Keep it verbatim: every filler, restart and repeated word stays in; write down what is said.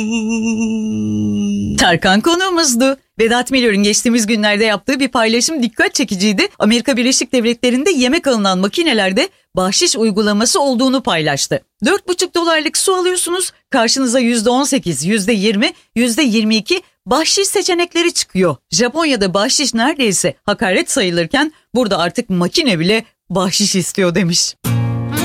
Tarkan konuğumuzdu. Vedat Milor'un geçtiğimiz günlerde yaptığı bir paylaşım dikkat çekiciydi. Amerika Birleşik Devletleri'nde yemek alınan makinelerde bahşiş uygulaması olduğunu paylaştı. dört buçuk dolarlık su alıyorsunuz, karşınıza yüzde on sekiz, yüzde yirmi, yüzde yirmi iki bahşiş seçenekleri çıkıyor. Japonya'da bahşiş neredeyse hakaret sayılırken burada artık makine bile bahşiş istiyor demiş.